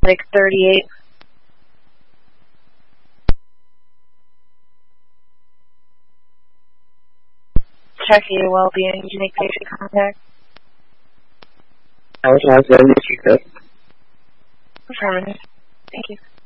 paramedic 38. Check your well-being. Unique patient contact. I was not going to check up. Affirmative. Thank you.